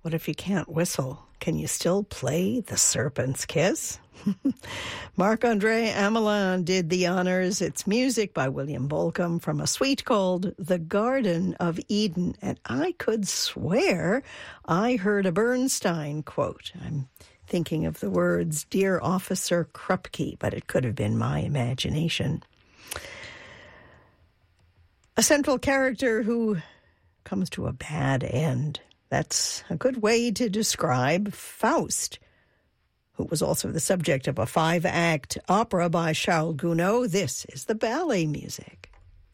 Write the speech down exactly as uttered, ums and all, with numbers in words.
What if you can't whistle? Can you still play The Serpent's Kiss? Marc-André Amelin did the honors. It's music by William Bolcom from a suite called The Garden of Eden. And I could swear I heard a Bernstein quote. I'm thinking of the words, "Dear Officer Krupke," but it could have been my imagination. A central character who comes to a bad end. That's a good way to describe Faust, who was also the subject of a five-act opera by Charles Gounod. This is the ballet music.